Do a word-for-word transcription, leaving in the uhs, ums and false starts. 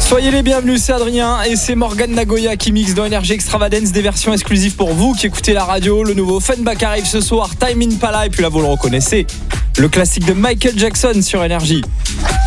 Soyez les bienvenus, c'est Adrien et c'est Morgan Nagoya qui mixe dans Energy Extravagance des versions exclusives pour vous qui écoutez la radio. Le nouveau Funback arrive ce soir, Time Impala, et puis là vous le reconnaissez, le classique de Michael Jackson sur Energy.